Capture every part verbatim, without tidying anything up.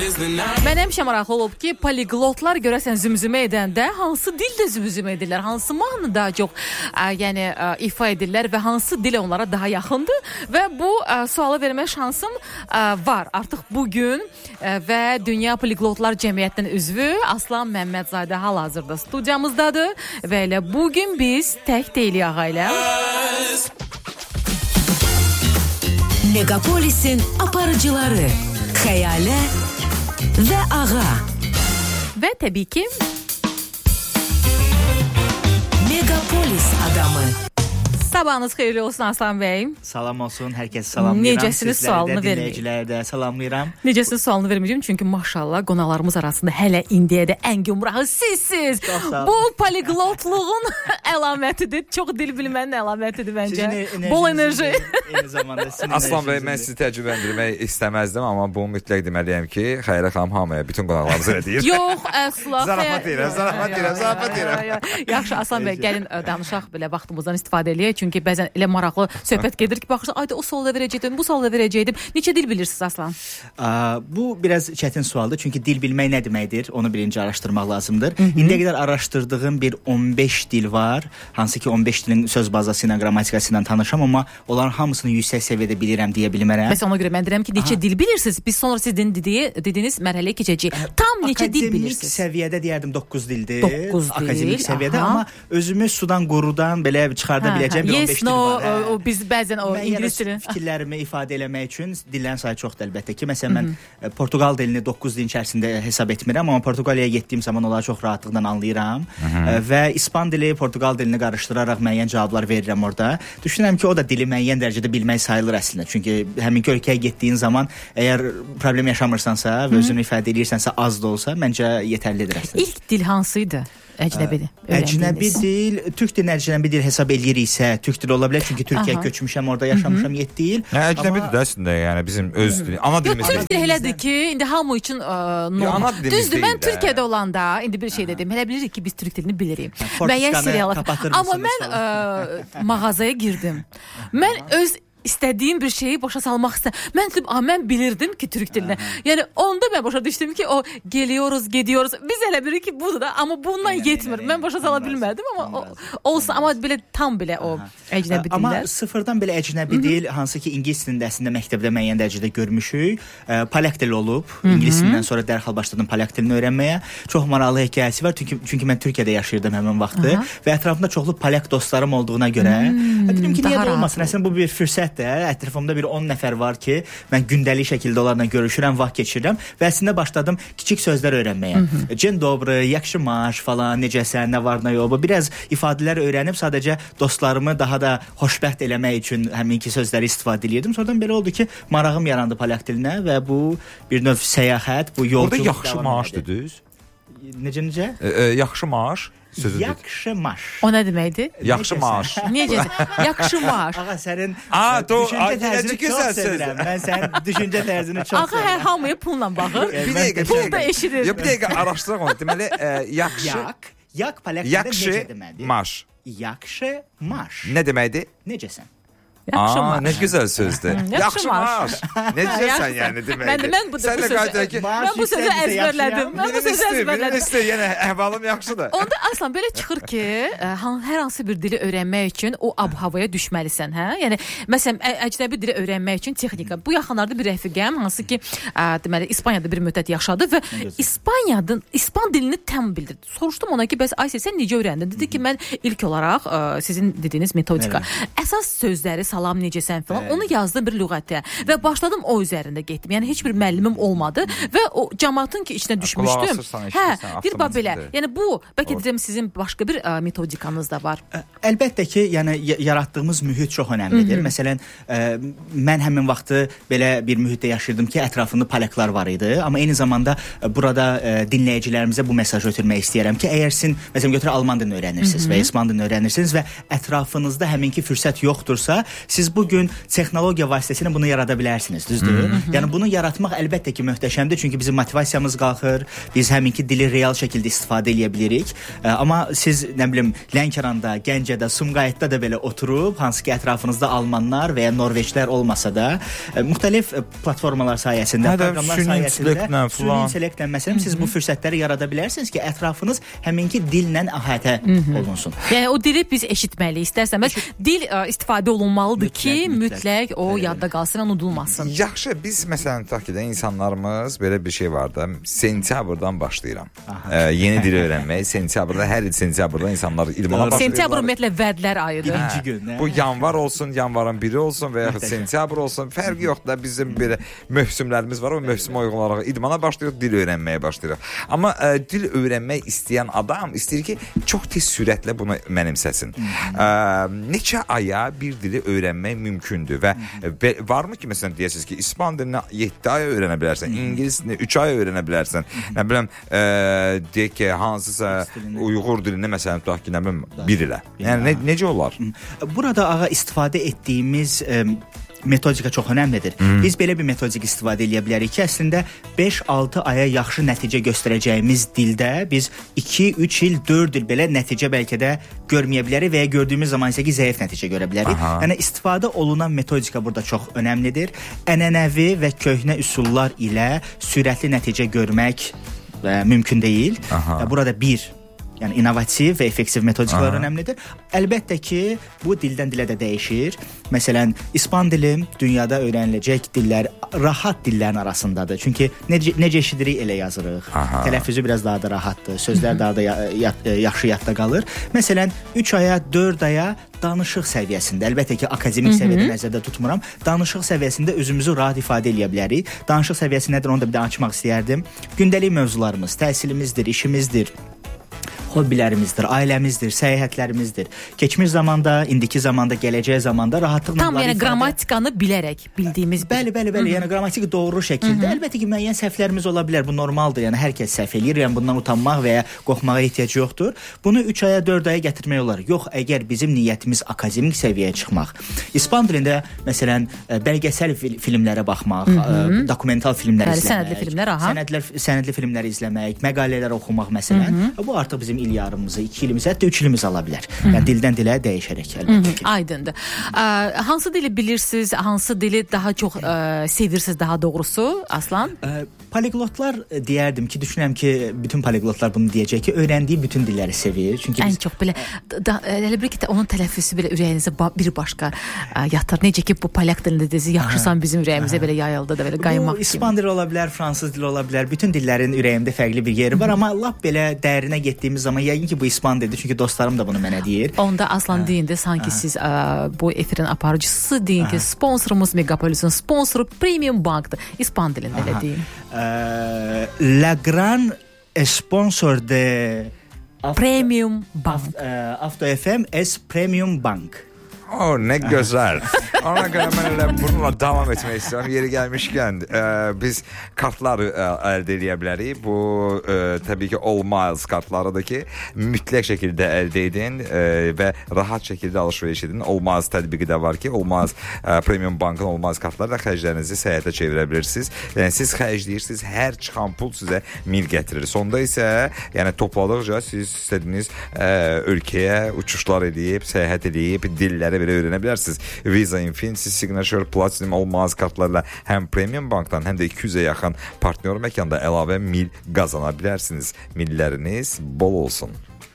Mən həmişə maraqlı olub ki, poliglotlar görəsən zümzümə edəndə hansı dildə zümzümə edirlər, hansı mahnı daha çox ə, yəni ə, ifa edirlər və hansı dil onlara daha yaxındır və bu ə, sualı vermək şansım ə, var. Artıq bugün ə, və Dünya Poliglotlar Cəmiyyətinin üzvü Aslan Məmmədzadə hal-hazırda studiyamızdadır və elə bugün biz tək deyilik ağa ilə. Megapolisin aparıcıları Xəyalə və Ağa və təbii ki Megapolis adamı. Sabahınız xeyirli olsun Aslan bəy. Salam olsun, hər kəsi salamlayıram. Necəsiniz sualını verməyim. Dinləyiciləri də salamlayıram. Necəsiniz sualını verməyəcəm çünki maşallah qonaqlarımız arasında hələ indiyə də ən gümrahı sizsiz. Bu poliglotluğun əlamətidir. Çox dil bilmənin əlamətidir məncə. Bol enerji. Eyni zamanda sizin Aslan bəy, mən sizi təcrübələndirmək istəməzdim, amma bunu mütləq deməliyəm ki, Xəyrə xanım hamıya, bütün qonaqlarımıza elə deyir. Yox, əsla. Zarafat deyirəm, zarafat deyirəm, zarafat deyirəm. Yaxşı, Aslan bəy, gəlin danışaq belə vaxtımızdan istifadə eləyək. Çünki bəzən elə maraqlı söhbət gedir ki, baxırsan, ayda o sualda verəcəkdim, bu sualda verəcəkdim. Neçə dil bilirsiniz Aslan? Aa, bu biraz çətin sualdır. Çünki dil bilmək nə deməkdir? Onu birinci araşdırmaq lazımdır. İndiyə qədər araşdırdığım bir on beş dil var. Hansı ki on beş dilin söz bazası ilə, qrammatikası ilə tanışam, amma onların hamısını yüksək səviyyədə bilirəm deyə bilmərəm. Bəs ona görə mən deyirəm ki, neçə Aha. dil bilirsiniz? Biz sonra sizin dediyi, dediyiniz mərhələyə keçəcəyik. Tam neçə dil bilirsiniz? Akademik səviyyədə deyərdim doqquz dildir. doqquz dil. Akademik səviyyədə, Aha. amma özümü sudan, qurudan belə çıxarda hə, biləcəm bir on beş yes, no, dil var. O, o, biz bəzən o ingilis dilini fikirlərimi ifadə eləmək üçün dillərin sayı çoxdur əlbəttə ki. Məsələn, mən Hı-hı. Portuqal dilini doqquz dilin içərisində hesab etmirəm, amma Portuqaliyaya getdiyim zaman onları çox rahatlıqla anlayıram. Hı-hı. Və İspan dili, Portuqal dilini qarışdıraraq müəyyən cavablar verirəm orada. Düşünürəm ki, o da dili müəyyən dərəcədə bilmək sayılır əslində. Çünki həmin ölkəyə getdiyin zaman əgər problem yaşamırsansa və özünü ifadə edirsənsə az da olsa, məncə yetərlidir əslində. İlk dil hansıydı? Əcnəbi dil. Əcnəbi dil, türk dilini əcnəbi dil hesab eləyiriksə, türk dili ola bilər çünki Türkiyəyə köçmüşəm, orada yaşamışam yeddi il. Hə, əcnəbi dil də əslində, yəni bizim öz dili, ana dilimiz. Yox, türk dili elədir ki, indi hamı üçün normal. Düzdür, mən Türkiyədə olanda indi bir şey dedim. Hələ bilirik ki, biz türk dilini bilirik. Müəyyən seriallar. Amma mən mağazaya girdim. Mən öz istədiyim bir şeyi başa salmaq istəyirəm. Mən dedim, mən bilirdim ki Türk dilini. Yəni onda mən başa düşdüm ki o geliyoruz, gidiyoruz. Biz elə bilirik ki budur da, amma bundan aynen, yetmir. Aynen, mən başa sala bilmədim amma o, olsa amma belə tam belə o əcnəbi dillər. Amma sıfırdan belə əcnəbi dil hansı ki ingilis dilində əslində məktəbdə müəyyən dərəcədə görmüşük. Polyak dili olub. İngilis dilindən sonra dərhal başladım polyak dilini öyrənməyə. Çox maraqlı hekayəsi var. Çünki çünki mən Türkiyədə yaşayırdım həmin vaxtı Aha. və ətrafımda çoxlu polyak dostlarım olduğuna görə hmm, dedim ki, niyə də olmasın? Əslində bu bir fürsət. Ətrafımda bir on nəfər var ki, mən gündəlik şəkildə onlarla görüşürəm, vaxt keçirirəm və əslində başladım kiçik sözlər öyrənməyə. Cin dobru, yaxşı maş falan, necəsən, nə var, nə yox. Biraz ifadələr öyrənib sadəcə dostlarımı daha da xoşbəxt eləmək üçün həminki sözləri istifadə edirdim. Sonradan belə oldu ki, marağım yarandı polyak dilinə və bu bir növ səyahət, bu yolculuk. Orada yaxşı maaşdır, düz? Necə necə? E, e, yaxşı maaş. Yaxşı maaş. O nə deməkdir? Yaxşı maaş. Necəsən? Yaxşı maaş. Ağa sənin Aa, düşüncə tərzini çox sevirəm. Mən sənin düşüncə tərzini çox sevirəm. Ağa hər hamıya pulla baxır. Bir dəqiqə, pul da eşidir. Ya bir dəqiqə araşdıraq onu. Deməli, e, yaxşı. Yak, yak polyak dilində necə deməkdir? Maaş. Yaxşı maaş. Nə deməkdir? Necəsən? Yaxşı maaş. Nə gözəl sözdür. Yaxşı maaş. Necəsən yəni deməkdir? Mən mən bu sözü mən bu sözü əzbərlədim. Mən bu sözü əzbərlədim. İstə, yəni əhvalım yaxşıdır. Onda Aslan belə çıxır ki, hər hansı bir dili öyrənmək üçün o ab-havaya düşməlisən, hə? Yəni məsələn əcnəbi dili öyrənmək üçün texnika. Bu yaxınlarda bir rəfiqəm hansı ki, deməli İspaniyada bir müddət yaşadı və İspaniyadan İspan dilini tam bildirdi. Soruşdum ona ki, bəs Ayşə sən necə öyrəndin? Dedi ki, mən ilk olaraq sizin dediyiniz metodika, əsas sözləri salam necəsən falan, evet. Onu yazdım bir lüğətə və başladım o üzərində getdim. Yəni heç bir müəllimim olmadı və o cəmaatın ki içinə düşmüşdüm. Hə, bir bax belə. Yəni bu bəlkə deyirəm sizin başqa bir ə, metodikanız da var. Əlbəttə ki, yəni yaratdığımız mühit çox önəmlidir. Hı-hı. Məsələn, ə, mən həmin vaxtı belə bir mühitdə yaşayırdım ki, ətrafında polyaklar var idi, amma eyni zamanda ə, burada ə, dinləyicilərimizə bu mesajı ötürmək istəyirəm ki, əgər siz məsələn götürək alman dilini öyrənirsiniz Hı-hı. və İspan dilini öyrənirsiniz və ətrafınızda həminki fürsət yoxdursa, siz bu gün texnologiya vasitəsilə bunu yarada bilərsiniz, düzdür? Hı -hı. Yəni bunu yaratmaq əlbəttə ki, möhtəşəmdir, çünki bizim motivasiyamız qalxır. Biz həminki dili real şəkildə istifadə edə bilirik. Ə, amma siz nə bilim Lənkəranda, Gəncədə, Sumqayıtda da belə oturub, hansı ki ətrafınızda almanlar və ya norveçlər olmasa da, ə, müxtəlif platformalar sayəsində, Hədə, proqramlar sayəsində süni intellektlə məsələn siz bu fürsətləri yarada bilərsiniz ki, ətrafınız həminki dillə əhatə olunsun. Yəni o dili biz eşitməliyik. İstərsəməz dil ə, istifadə olunmalıdır mütləq, ki, mütləq, mütləq o evet. yadda qalsın, unudulmasın. Yaxşı, biz məsələn tutaq ki, insanlarımız belə bir şey var da, sentyabrdan başlayıram. Ee, yeni dil öyrənmək, sentyabrda, hər il sentyabrda insanlar ilmana başlayırlar. Sentyabr ümumiyyətlə vədlər ayıdır. Birinci gün. Hə? Bu yanvar olsun, yanvarın biri olsun və yaxud sentyabr olsun, fərqi yoxdur da, bizim belə mövsümlərimiz var, o mövsümə uyğun olaraq idmana başlayırıq, dil öyrənməyə başlayırıq. Amma ə, dil öyrənmək istəyən adam istəyir ki, çox tez sürətlə bunu mənimsəsin. Ə, neçə aya bir dili öyrənmək mümkündür və, və varmı ki, məsələn deyəsiniz ki, İspan dilini yeddi aya öyrənə bilərsən, İngilis dilini üç aya öyrənə bilərsən, nə biləm, ə, deyək ki, hansısa Uyğur dilini məsələn tutaq ki, nə bilim, bir ilə. Yəni ne, necə olar? Burada ağa istifadə etdiyimiz ə, metodika çox önəmlidir. Hmm. Biz belə bir metodik istifadə edə bilərik ki, əslində beş altı aya yaxşı nəticə göstərəcəyimiz dildə biz iki üç il, dörd il belə nəticə bəlkə də görməyə bilərik və ya gördüyümüz zaman isə ki, zəif nəticə görə bilərik. Aha. Yəni istifadə olunan metodika burada çox önəmlidir. Ənənəvi və köhnə üsullar ilə sürətli nəticə görmək ə, mümkün deyil. Aha. Burada bir Yəni innovativ və effektiv metodikalar Aha. önəmlidir. Əlbəttə ki, bu dildən dilə də dəyişir. Məsələn, İspan dili dünyada öyrəniləcək dillər, rahat dillərin arasındadır. Çünki necə, necə eşidirik elə yazırıq. Aha. Tələffüzü biraz daha da rahatdır. Sözlər daha da ya, ya, yaxşı yadda qalır. Məsələn, üç aya, dörd aya danışıq səviyyəsində, əlbəttə ki, akademik Hı -hı. səviyyədə nəzərdə tutmuram, danışıq səviyyəsində özümüzü rahat ifadə edə bilərik. Danışıq səviyyəsi nədir, onu da bir də açmaq istəyərdim. Gündəlik mövzularımız, təhsilimizdir, işimizdir, hobbilərimizdir, ailəmizdir, səyahətlərimizdir. Keçmiş zamanda, indiki zamanda, gələcək zamanda rahatlıqla Tam yəni ifadə... qrammatikanı bilərək bildiyimiz. Bəli, bəli, bəli. Yəni qrammatik doğru şəkildə. Hı -hı. Əlbəttə ki, müəyyən səhvlərimiz ola bilər. Bu normaldır. Yəni hər kəs səhv eləyir. Yəni bundan utanmaq və ya qorxmağa ehtiyac yoxdur. Bunu üç aya, dörd aya gətirmək olar. Yox, əgər bizim niyyətimiz akademik səviyyəyə çıxmaq. İspan dilində məsələn bəlgesel fil filmlərə baxmaq, Hı -hı. ə, dokumental filmlər bəli, izləmək, sənədli filmlər, aha. Sənədlər, sənədli filmləri izləmək, məqalələr oxumaq məsələn. Hı -hı. Bu artıq bizim il yarımımızı, iki ilimizi, hətta üç ilimiz ala bilər. Hı -hı. Yəni dildən dilə dəyişərək əlbəttə ki. Aydındır. Ə, hansı dili bilirsiniz, hansı dili daha çox ə, sevirsiniz daha doğrusu Aslan? Ə, poliglotlar deyərdim ki, düşünürəm ki, bütün poliglotlar bunu deyəcək ki, öyrəndiyi bütün dilləri sevir. Çünki ən biz... çox belə da, elə bir ki, onun tələffüzü belə ürəyinizə bir başqa ə, yatır. Necə ki, bu polyak dilində deyirsiniz, yaxşısan bizim ürəyimizə belə yayıldı da belə qaymaq kimi. Bu İspan dili ola bilər, fransız dili ola bilər. Bütün dillərin ürəyimdə fərqli bir yeri var, amma lap belə dərinə getdiyimiz zaman yəqin ki, bu İspan dedi. Çünki dostlarım da bunu mənə deyir. Onda Aslan deyin də sanki siz ə, bu efirin aparıcısı deyin ki, sponsorumuz Megapolis'in sponsoru Premium Bank'dır. İspan dilində elə deyin. Uh, la gran sponsor de Premium Bank. After F M es Premium Bank. O, ne gözəl. Ona görə mən elə bununla davam etmək istəyirəm. Yeri gəlmişkən e, biz kartlar e, əldə edə bilərik. Bu e, təbii ki All Miles kartlarıdır ki, mütləq şəkildə əldə edin e, və rahat şəkildə alış-veriş edin. All Miles tətbiqi də var ki, All Miles e, Premium Bankın All Miles kartlarıyla xərclərinizi səyahətə çevirə bilirsiniz. Yəni siz xərcləyirsiniz, hər çıxan pul sizə mil gətirir. Sonda isə, yəni topladıqca siz istədiyiniz e, ölkəyə uçuşlar edib, səyahət edib, dilləri belə öyrənə bilərsiniz. Visa, Infinity, Signature, Platinum, All Miles kartlarla həm Premium Bankdan, həm də iki yüzə yaxın partnyor məkanda əlavə mil qazana bilərsiniz. Milləriniz bol olsun.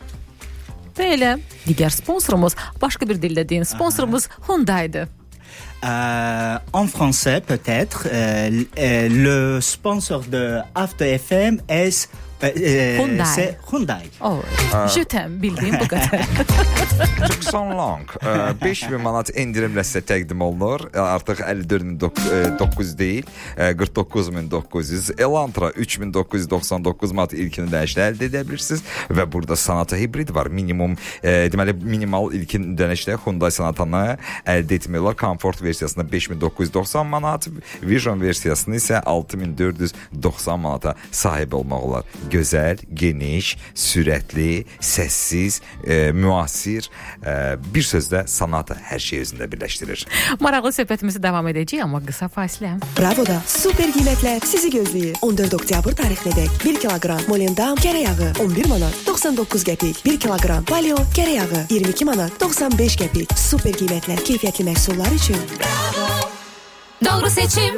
Belə, digər sponsorumuz, başqa bir dildə deyin, sponsorumuz Hyundai'dir. Euh, en français, peut-être, euh, euh, le sponsor de After F M est euh, Hyundai. C'est Hyundai. Oh, je t'aime, bildiyim bu qədər. Çok son long. beş min manat endirimlə sizə təqdim olunur. Artıq əlli dörd min doqquz yüz deyil, qırx doqquz min doqquz yüz. Elantra üç min doqquz yüz doxsan doqquz manat ilkin ödənişlə əldə edə bilirsiniz və burada Sonata hibrid var. Minimum, e, deməli minimal ilkin ödənişlə Hyundai Sonatanı əldə etmək olar. Comfort versiyasında beş min doqquz yüz doxsan manat, Vision versiyasında isə altı min dörd yüz doxsan manata sahib olmaq olar. gözəl, geniş, sürətli, səssiz, e, müasir, e, bir sözlə sanatı hər şey özündə birləşdirir. Maraqlı söhbətimizi davam edəcəyik, amma qısa fasilə. Bravo'da super qiymətlər sizi gözləyir. on dörd oktyabr tarixinədək bir kiloqram Molendam kərə yağı on bir manat doxsan doqquz qəpik, bir kiloqram Paleo kərə yağı iyirmi iki manat doxsan beş qəpik. Super qiymətlər keyfiyyətli məhsullar üçün. Bravo. Doğru seçim.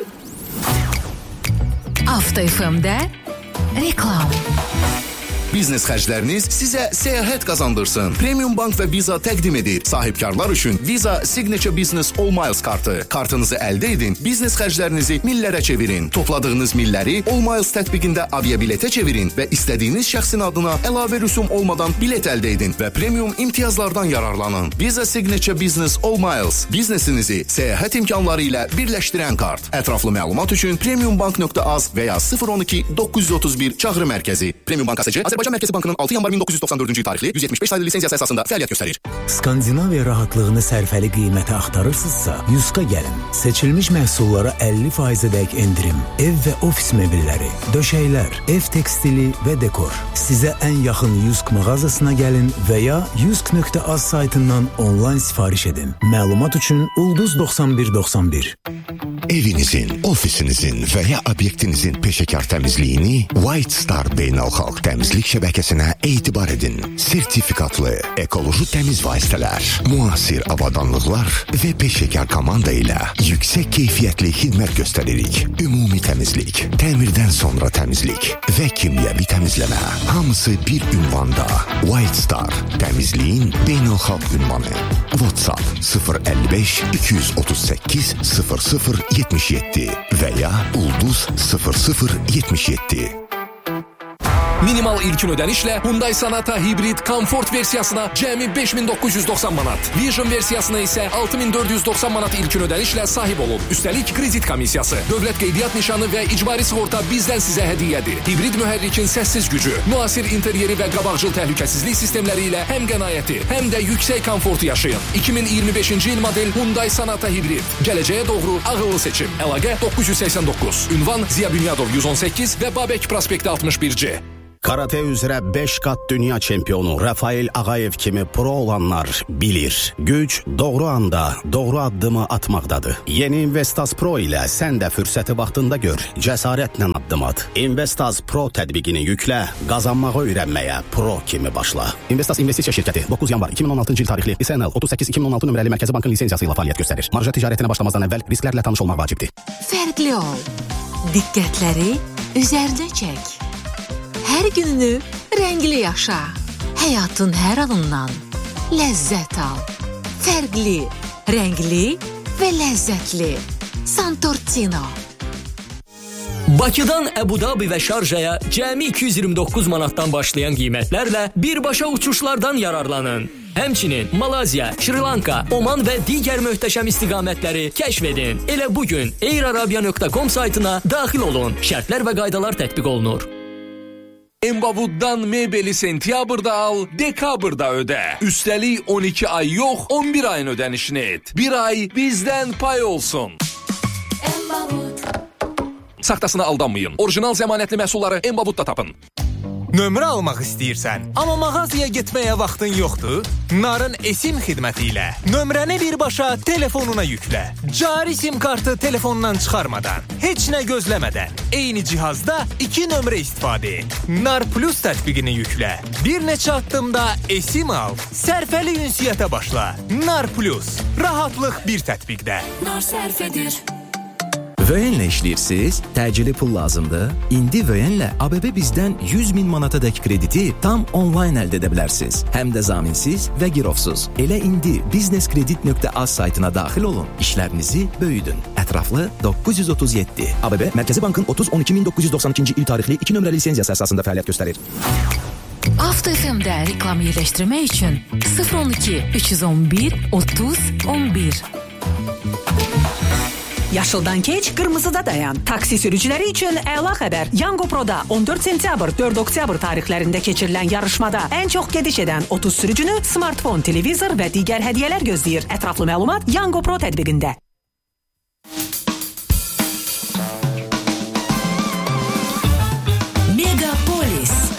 Avto F M-də reklam. Biznes xərcləriniz sizə səyahət qazandırsın. Premium Bank və Visa təqdim edir. Sahibkarlar üçün Visa Signature Business All Miles kartı. Kartınızı əldə edin, biznes xərclərinizi millərə çevirin. Topladığınız milləri All Miles tətbiqində aviabiletə çevirin və istədiyiniz şəxsin adına əlavə rüsum olmadan bilet əldə edin və premium imtiyazlardan yararlanın. Visa Signature Business All Miles biznesinizi səyahət imkanları ilə birləşdirən kart. Ətraflı məlumat üçün premiumbank nöqtə az və ya sıfır on iki doqquz yüz otuz bir çağrı mərkəzi. Premium Bank A S C Azərbaycan Mərkəzi Bankının altı yanvar min doqquz yüz doxsan dördüncü il tarixli yüz yetmiş beş saylı lisenziyası əsasında fəaliyyət göstərir. Skandinaviya rahatlığını sərfəli qiymətə axtarırsınızsa, Yuska gəlin. Seçilmiş məhsullara əlli faizədək endirim, ev və ofis mebelləri, döşəklər, ev tekstili və dekor. Sizə ən yaxın Yusk mağazasına gəlin və ya yusk nöqtə az saytından onlayn sifariş edin. Məlumat üçün ulduz doxsan bir doxsan bir. Evinizin, ofisinizin və ya obyektinizin peşəkar təmizliyini White Star Beynəlxalq Təmizlik şəbəkəsinə etibar edin. Sertifikatlı, ekoloji təmiz vasitələr, müasir avadanlıqlar və peşəkar komanda ilə yüksək keyfiyyətli xidmət göstəririk. Ümumi təmizlik, təmirdən sonra təmizlik və kimyəvi təmizləmə. Hamısı bir ünvanda. White Star, təmizliyin beynəlxalq ünvanı. WhatsApp sıfır əlli beş iki yüz otuz səkkiz sıfır sıfır yetmiş yeddi və ya ulduz sıfır sıfır yetmiş yeddi. Minimal ilkin ödənişlə Hyundai Sonata Hybrid Comfort versiyasına cəmi beş min doqquz yüz doxsan manat, Vision versiyasına isə altı min dörd yüz doxsan manat ilkin ödənişlə sahib olun. Üstəlik kredit komissiyası, dövlət qeydiyyat nişanı və icbari sığorta bizdən sizə hədiyyədir. Hibrid mühərrikin səssiz gücü, müasir interyeri və qabaqcıl təhlükəsizlik sistemləri ilə həm qənaəti, həm də yüksək komfortu yaşayın. iki min iyirmi beşinci il model Hyundai Sonata Hybrid. Gələcəyə doğru ağıllı seçim. Əlaqə doqquz yüz səksən doqquz. Ünvan Ziya Bünyadov yüz on səkkiz və Babək prospekti altmış bir C. Karate üzrə beş qat dünya çempionu Rafael Ağayev kimi pro olanlar bilir. Güc doğru anda, doğru addımı atmaqdadır. Yeni Investas Pro ilə sən də fürsəti vaxtında gör. Cəsarətlə addım at. Investas Pro tətbiqini yüklə, qazanmağı öyrənməyə pro kimi başla. Investas investisiya şirkəti doqquz yanvar iki min on altıncı il tarixli S N L otuz səkkiz iki min on altı nömrəli Mərkəzi Bankın lisenziyası ilə fəaliyyət göstərir. Marja ticarətinə başlamazdan əvvəl risklərlə tanış olmaq vacibdir. Fərqli ol. Diqqətləri üzərinə çək. Hər gününü rəngli yaşa. Həyatın hər anından ləzzət al. Fərqli, rəngli və ləzzətli. Santortino. Bakıdan Əbu Dabi və Şarjaya cəmi iki yüz iyirmi doqquz manatdan başlayan qiymətlərlə birbaşa uçuşlardan yararlanın. Həmçinin Malazya, Şri Lanka, Oman və digər möhtəşəm istiqamətləri kəşf edin. Elə bugün airarabia nöqtə com saytına daxil olun. Şərtlər və qaydalar tətbiq olunur. Embavuddan mebeli sentyabrda al, dekabrda ödə. Üstəlik on iki ay yox, on bir ayın ödənişini et. Bir ay bizdən pay olsun. Embavud. Saxtasına aldanmayın. Orijinal zəmanətli məhsulları Embavudda tapın. Nömrə almaq istəyirsən, amma mağazaya getməyə vaxtın yoxdur? Narın eSIM xidməti ilə nömrəni birbaşa telefonuna yüklə. Cari sim kartı telefondan çıxarmadan, heç nə gözləmədən, eyni cihazda iki nömrə istifadə et. Nar Plus tətbiqini yüklə. Bir neçə addımda eSIM al, sərfəli ünsiyyətə başla. Nar Plus, rahatlıq bir tətbiqdə. Nar sərf edir. Vöyenlə işləyirsiniz, təcili pul lazımdır. İndi Vöyenlə A B B bizdən yüz min manatadək krediti tam onlayn əldə edə bilərsiniz. Həm də zaminsiz və girovsuz. Elə indi businesskredit nöqtə az saytına daxil olun. İşlərinizi böyüdün. Ətraflı doqquz yüz otuz yeddi. A B B Mərkəzi Bankın otuz on iki min doqquz yüz doxsan ikinci il tarixli iki nömrəli lisenziyası əsasında fəaliyyət göstərir. Avto F M-də reklam yerləşdirmək üçün sıfır on iki üç yüz on bir otuz on bir. Yaşıldan keç, qırmızıda dayan. Taksi sürücüləri üçün əla xəbər. Yango Pro'da on dörd sentyabr, dörd oktyabr tarixlərində keçirilən yarışmada ən çox gediş edən otuz sürücünü smartfon, televizor və digər hədiyyələr gözləyir. Ətraflı məlumat Yango Pro tətbiqində. Megapolis.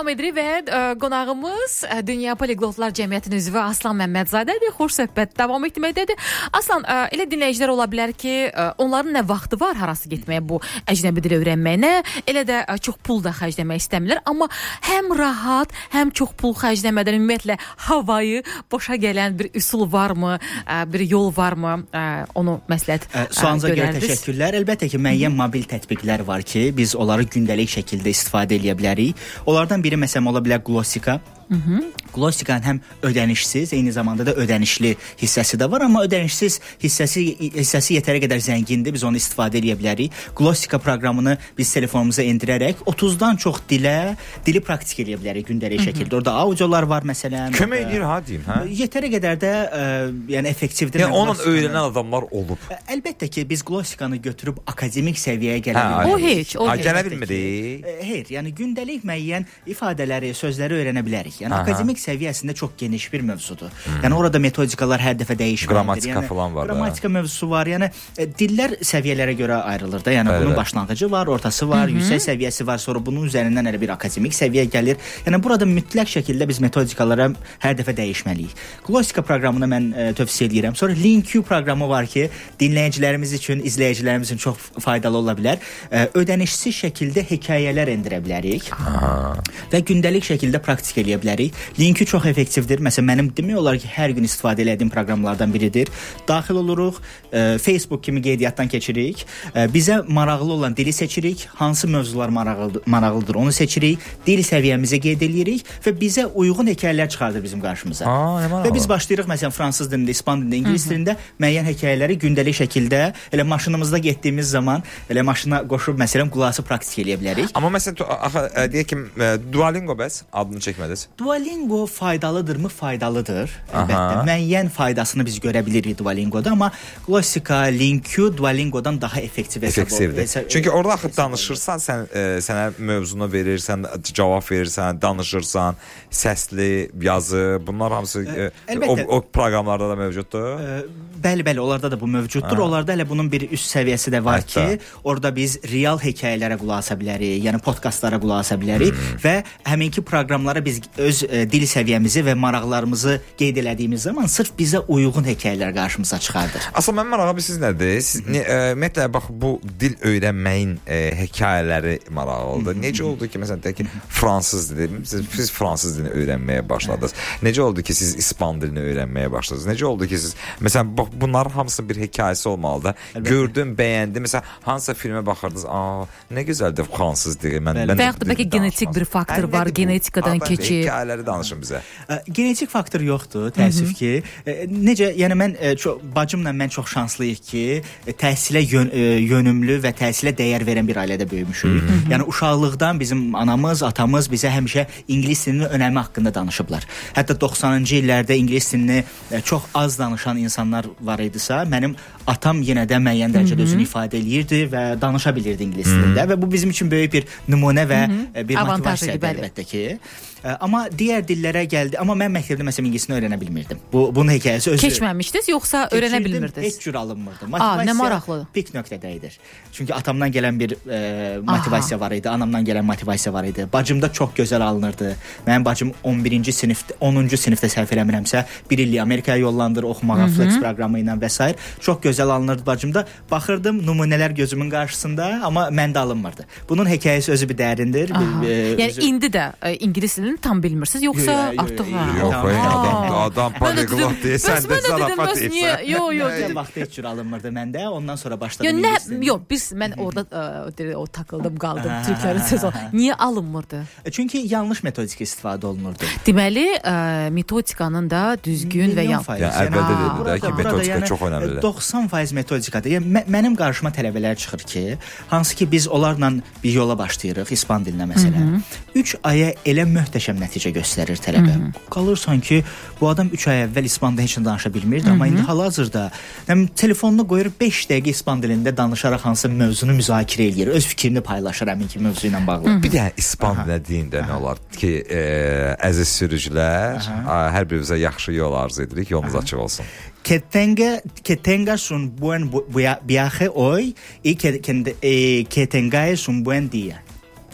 davam edirik və ə, qonağımız ə, Dünya Poliglotlar Cəmiyyətinin üzvü Aslan Məmmədzadədir. Xoş söhbət davam etməkdədir. Aslan, ə, elə dinləyicilər ola bilər ki, ə, onların nə vaxtı var harası getməyə bu əcnəbi dil öyrənməyinə, elə də ə, çox pul da xərcləmək istəmirlər, amma həm rahat, həm çox pul xərcləmədən ümumiyyətlə havayı boşa gələn bir üsul varmı, ə, bir yol varmı? Ə, onu məsləhət ə, Sualınıza görə görərdiniz. təşəkkürlər. Əlbəttə ki, müəyyən mobil tətbiqlər var ki, biz onları gündəlik şəkildə istifadə edə bilərik. Onlardan biri məsələn ola bilər Glossika. Hı -hı. Glossikanın həm ödənişsiz, eyni zamanda da ödənişli hissəsi də var, amma ödənişsiz hissəsi hissəsi yetərli qədər zəngindir. Biz onu istifadə edə bilərik. Glossika proqramını biz telefonumuza endirərək otuzdan çox dilə dili praktik edə bilərik gündəlik şəkildə. Orada audiolar var məsələn. Kömək edir ha deyim, hə? Yetərli qədər də ə, yəni effektivdir. Yəni onun öyrənən adamlar olub. Əlbəttə ki, biz Glossikanı götürüb akademik səviyyəyə gələ bilmirik. O heç, o heç. Gələ bilmirik. Hayır, yəni gündəlik müəyyən ifadələri, sözləri öyrənə bilərik. Yəni Aha. akademik səviyyəsində çox geniş bir mövzudur. Hmm. Yəni orada metodikalar hər dəfə dəyişməkdir. Qrammatika yəni, falan var. Qrammatika mövzusu var. Yəni e, dillər səviyyələrə görə ayrılır da. Yəni Bəli. bunun başlanğıcı var, ortası var, Hı-hı. yüksək səviyyəsi var, sonra bunun üzərindən elə bir akademik səviyyə gəlir. Yəni burada mütləq şəkildə biz metodikalara hər dəfə dəyişməliyik. Glossika proqramını mən e, tövsiyə edirəm. Sonra LinkU proqramı var ki, dinləyicilərimiz üçün, izləyicilərimiz üçün çox faydalı ola bilər. E, ödənişsiz şəkildə hekayələr endirə bilərik. Aha. Və gündəlik şəkildə praktik edə bilərik. Linki çox effektivdir. Məsələn, mənim demək olar ki, hər gün istifadə etdiyim proqramlardan biridir. Daxil oluruq, e, Facebook kimi qeydiyyatdan keçirik. E, bizə maraqlı olan dili seçirik. Hansı mövzular maraqlıdır, maraqlıdır onu seçirik. Dil səviyyəmizi qeyd edirik və bizə uyğun hekayələr çıxardır bizim qarşımıza. Aa, və biz başlayırıq məsələn fransız dilində, ispan dilində, ingilis dilində müəyyən hekayələri gündəlik şəkildə elə maşınımızda getdiyimiz zaman elə maşına qoşub məsələn qulası praktik edə bilərik. Amma məsələn axı deyək ki, Duolingo bəs adını çəkmədiniz. Duolingo faydalıdırmı? Faydalıdır. Əlbəttə. Müəyyən faydasını biz görə bilirik Duolingoda, amma Glossika, LinkU Duolingodan daha effektiv hesab olunur. Çünki orada axı danışırsan, sən e, sənə mövzunu verirsən, cavab verirsən, danışırsan, səsli, yazı, bunlar hamısı e, o, o proqramlarda da mövcuddur. E, bəli, bəli, onlarda da bu mövcuddur. Ha. Onlarda elə bunun bir üst səviyyəsi də var Hətta. ki, orada biz real hekayələrə qulaq asa bilərik, yəni podkastlara qulaq asa bilərik hmm. və həminki proqramlara biz öz e, dil səviyyəmizi və maraqlarımızı qeyd elədiyimiz zaman sırf bizə uyğun hekayələr qarşımıza çıxardır. Aslında mənim marağım siz nədir? Siz ümumiyyətlə bax bu dil öyrənməyin e, hekayələri maraqlıdır. Necə oldu ki, məsələn deyək ki, fransız dili, siz, siz fransız dilini öyrənməyə başladınız. Necə oldu ki, siz ispan dilini öyrənməyə başladınız? Necə oldu ki, siz məsələn bax bunların hamısı bir hekayəsi olmalıdır. Gördüm, bəyəndim. Məsələn hansısa filmə baxırdınız, "Aa, nə gözəldir fransız dili." Mən mən və yaxud da bəlkə genetik bir faktor var, genetikadan keçir. Hekayələri danışın bizə. Genetik faktor yoxdur, təəssüf ki. Necə, yəni mən çox bacımla mən çox şanslıyıq ki, təhsilə yön, yönümlü və təhsilə dəyər verən bir ailədə böyümüşük. Hı -hı. Yəni uşaqlıqdan bizim anamız, atamız bizə həmişə ingilis dilinin önəmi haqqında danışıblar. Hətta doxsanıncı illərdə ingilis dilini çox az danışan insanlar var idisə, mənim atam yenə də müəyyən dərəcədə özünü ifadə eləyirdi və danışa bilirdi ingilis dilində və bu bizim üçün böyük bir nümunə və Hı -hı. bir motivasiyadır əlbəttə ki. Amma digər dillərə gəldi. Amma mən məktəbdə məsələn ingilisini öyrənə bilmirdim. Bu bunun hekayəsi özü. Keçməmişdiniz yoxsa öyrənə bilmirdiniz? Heç cür alınmırdı. Motivasiya nə maraqlı. Pik nöqtədədir. Çünki atamdan gələn bir e, motivasiya Aha. var idi, anamdan gələn motivasiya var idi. Bacımda çox gözəl alınırdı. Mənim bacım on birinci sinifdə, onuncu sinifdə səhv eləmirəmsə, bir illik Amerikaya yollandır oxumağa Flex proqramı ilə və s. Çox gözəl alınırdı bacımda. Baxırdım nümunələr gözümün qarşısında, amma məndə alınmırdı. Bunun hekayəsi özü bir dərindir. Bir, e, yəni özü... indi də e, ingilis dilini tam bilmirsiniz yoxsa yo, yo, yo, artıq ha? Yox, adam adam poliglot deyəsən də zarafat etsən. Yox, yox, vaxtda heç cür alınmırdı məndə. Ondan sonra başladım. Yox, nə, yox, biz mən orada ə, o takıldım, qaldım Türklərin sözü. Niyə alınmırdı? Çünki yanlış metodika istifadə olunurdu. Deməli, ə, metodikanın da düzgün və yanlış. Yəni əvvəldə dedim də ki, metodika yəni, çox önəmlidir. doxsan faiz metodikadır. Yəni mə, mənim qarşıma tələbələr çıxır ki, hansı ki biz onlarla bir yola başlayırıq ispan dilinə məsələn. üç aya elə möhtəşəm nəticə göstərir tələbə. Hı -hı. Qalırsan ki, bu adam üç ay əvvəl ispan dilində heç nə danışa bilmirdi, Hı -hı. amma indi hal-hazırda həm telefonunu qoyur beş dəqiqə ispan dilində danışaraq hansı mövzunu müzakirə eləyir, öz fikrini paylaşır həminki mövzu ilə bağlı. Hı -hı. Bir də ispan dilinə deyində nə olar ki, e, əziz sürücülər, Aha. hər birimizə yaxşı yol arzu edirik, yolunuz açıq olsun. Que tenga que tengas un buen viaje hoy y que que, eh, que tengáis un buen día.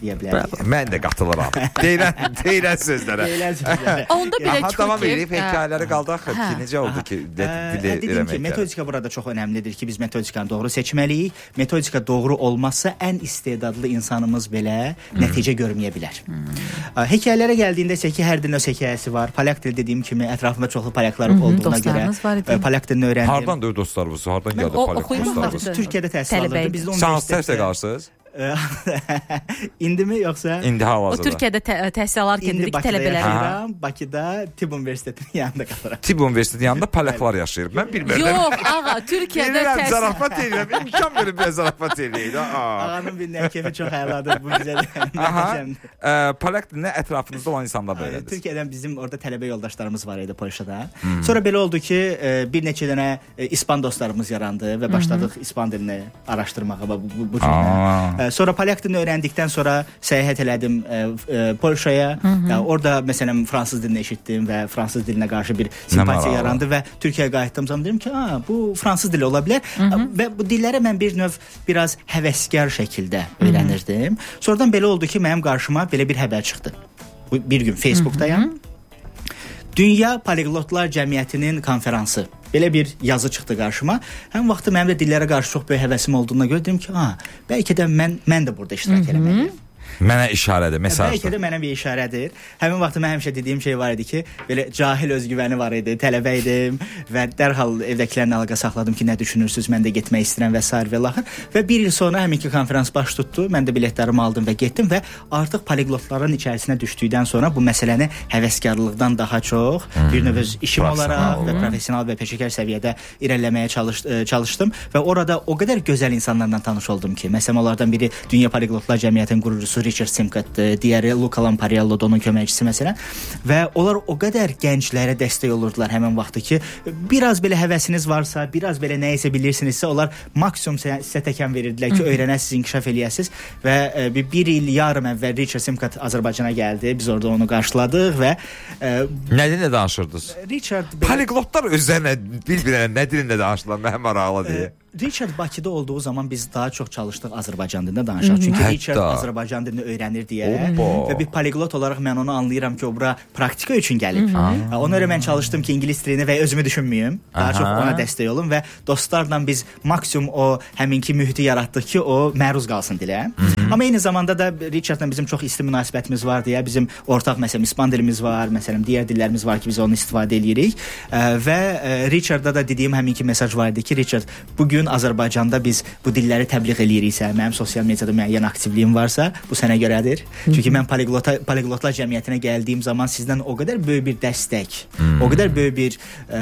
deyə bilərik. Mən də qatılıram. Deyilən, deyilən sözlərə. Deyilən sözlərə. Onda belə ki, tamam eləyib hekayələri qaldaq ki, necə oldu ki, dili öyrənmək. Metodika burada çox önəmlidir ki, biz metodikanı doğru seçməliyik. Metodika doğru olmazsa ən istedadlı insanımız belə nəticə görməyə bilər. Hekayələrə gəldiyində isə ki, hər dilin öz hekayəsi var. Polyak dili dediyim kimi ətrafımda çoxlu polyaklar olduğuna görə polyak dilini öyrəndim. Hardan da dostlarımız? Hardan gəldi polyak dostlarımız? Türkiyədə təhsil alırdı. Biz də universitetdə qalırsınız? İndi mi yoxsa? İndi hal-hazırda. O Türkiyədə təhsil alarkən dedik tələbələr. Bakıda Tibb Universitetinin yanında qalıram. Tibb Universitetinin yanında polyaklar yaşayır. Mən bilmirdim. Yox, ağa, Türkiyədə təhsil. Zarafat edirəm. İmkan verin bir zarafat eləyir. Ağanın bir nəkəfi çox əladır bu güzel. Polyak dilinə ətrafınızda olan insanlar da elədir. Türkiyədən bizim orada tələbə yoldaşlarımız var idi Polşada. Sonra belə oldu ki, bir neçə dənə İspan dostlarımız yarandı və başladıq İspan dilini araşdırmağa bu cürlə. Sonra polyak dilini öyrəndikdən sonra səyahət elədim e, e, Polşaya. Ya, orada məsələn fransız dilini eşitdim və fransız dilinə qarşı bir simpatiya yarandı və Türkiyəyə qayıtdığım zaman dedim ki, "Ha, bu fransız dili ola bilər." Hı -hı. Və bu dillərə mən bir növ biraz həvəskar şəkildə öyrənirdim. Sonradan belə oldu ki, mənim qarşıma belə bir xəbər çıxdı. Bir gün Facebookdayam. Hı -hı. Dünya Poliglotlar Cəmiyyətinin konfransı. Belə bir yazı çıxdı qarşıma. Həm vaxtı mənim də dillərə qarşı çox böyük həvəsim olduğuna görə dedim ki, ha, bəlkə də mən mən də burada iştirak eləməliyəm. Mənə işarədir, məsələn. Bəlkə də mənə bir işarədir. Həmin vaxt mən həmişə dediyim şey var idi ki, belə cahil özgüvəni var idi, tələbə idim və dərhal evdəkilərlə əlaqə saxladım ki, nə düşünürsüz, mən də getmək istəyirəm və s. və laxır. Və bir il sonra həminki konferans baş tutdu. Mən də biletlərimi aldım və getdim və artıq poliglotların içərisinə düşdükdən sonra bu məsələni həvəskarlıqdan daha çox hmm. bir növ öz işim olaraq və professional və peşəkar səviyyədə irəliləməyə çalış, çalışdım və orada o qədər gözəl insanlarla tanış oldum ki, məsələn onlardan biri Dünya Poliglotlar Cəmiyyətinin qurucusu Richard Simcat'dır, diğeri Luca Lampariello da onun köməkçisi məsələn və onlar o qədər gənclərə dəstək olurdular həmin vaxtı ki, biraz belə həvəsiniz varsa, biraz belə nə isə bilirsinizsə, onlar maksimum sizə təkan verirdilər ki, öyrənəsiniz, inkişaf eləyəsiniz və e, bir, bir il yarım əvvəl Richard Simcat Azərbaycana gəldi, biz orada onu qarşıladıq və e, nə dilində danışırdınız? Richard Poliglotlar özlərinə bir-birinə nə dilində danışırlar, mənim maraqlı deyə. E, Richard Bakıda olduğu zaman biz daha çox çalışdıq Azərbaycan dilində danışaq. Çünki Hətta. Richard Azərbaycan dilini öyrənir deyə Obo. və bir poliglot olaraq mən onu anlayıram ki, o bura praktika üçün gəlib. Hı-hı. Ona görə mən çalışdım ki, ingilis dilini və özümü düşünməyim. Daha Aha. çox ona dəstək olum və dostlarla biz maksimum o həminki mühiti yaratdıq ki, o məruz qalsın dilə. Hı-hı. Amma eyni zamanda da Richardla bizim çox isti münasibətimiz var deyə bizim ortaq məsələn İspan dilimiz var, məsələn digər dillərimiz var ki, biz onu istifadə edirik. Və Richardda da dediyim həminki mesaj var idi ki, Richard, bugün Azərbaycanda biz bu dilləri təbliğ eləyiriksə, mənim sosial mediada müəyyən aktivliyim varsa, bu sənə görədir. Hı-hı. Çünki mən poliglota, poliglotlar cəmiyyətinə gəldiyim zaman sizdən o qədər böyük bir dəstək, Hı-hı. o qədər böyük bir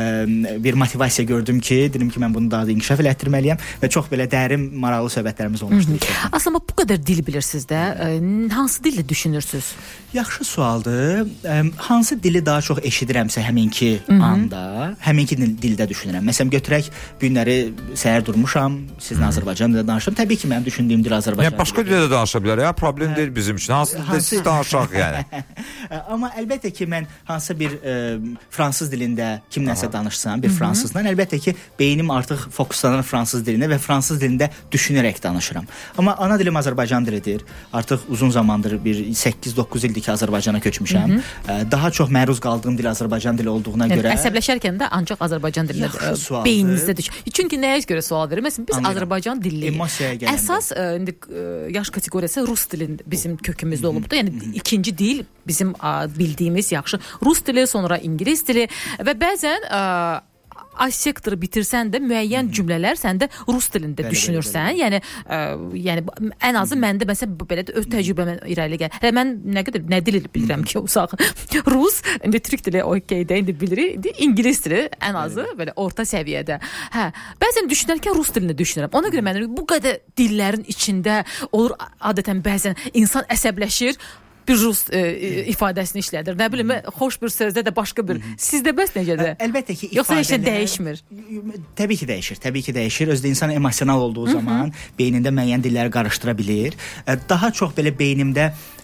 ə, bir motivasiya gördüm ki, dedim ki, mən bunu daha da inkişaf elətdirməliyəm və çox belə dərin, maraqlı söhbətlərimiz olmuşdu. Aslında bu qədər dil bilirsiniz də, ə, hansı dillə düşünürsüz? Yaxşı sualdır. Ə, hansı dili daha çox eşidirəmsə həminki Hı-hı. anda, həminki dildə düşünürəm. Məsələn, götürək bu günləri səhər durmuşam, sizin Azərbaycan dilində danışıram. Təbii ki, mənim düşündüyüm dil Azərbaycan. Yəni başqa dildə də danışa bilər. Ya problem deyil bizim üçün. Hansı dildə siz danışaq yəni. Amma əlbəttə ki, mən hansısa bir ə, fransız dilində kimlənsə danışsam, bir fransızla, əlbəttə ki, beynim artıq fokuslanır fransız dilinə və fransız dilində düşünərək danışıram. Amma ana dilim Azərbaycan dilidir. Artıq uzun zamandır bir səkkiz doqquz ildir ki, Azərbaycana köçmüşəm. Hı -hı. Daha çox məruz qaldığım dil Azərbaycan dili olduğuna yəni, görə. Əsəbləşərkən də ancaq Azərbaycan dilində beyninizdə düş. Çünki nəyə görə sual verir? Məsələn, biz Anladım. Azərbaycan dilli. Əsas ə, indi ə, yaş kateqoriyası rus dilində bizim kökümüzdə olubdu. Yəni Hı-hı. ikinci dil bizim ə, bildiyimiz yaxşı rus dili, sonra ingilis dili və bəzən ə, A sektoru bitirsən də müəyyən Hı-hı. cümlələr səndə rus dilində bəli, düşünürsən. Bəli, bəli. Yəni ə, yəni ən azı Hı-hı. məndə məsələn belə də öz təcrübəmə irəli gəlir. Hələ mən nə qədər nə dil bilirəm ki, uşaq rus, indi türk dili okeydə indi bilirik, indi ingilis dili ən azı bəli. Belə orta səviyyədə. Hə, bəzən düşünərkən rus dilini düşünürəm. Ona görə mən bu qədər dillərin içində olur adətən bəzən insan əsəbləşir. Bir rus e, ifadəsini işlədir. Nə bilim, xoş bir sözdə də başqa bir. Sizdə bəs necədir? Əlbəttə ki, yoxsa heç nə dəyişmir. Təbii ki, dəyişir. Təbii ki, dəyişir. Özdə insan emosional olduğu Hı-hı. zaman beynində müəyyən dilləri qarışdıra bilir. Daha çox belə beynimdə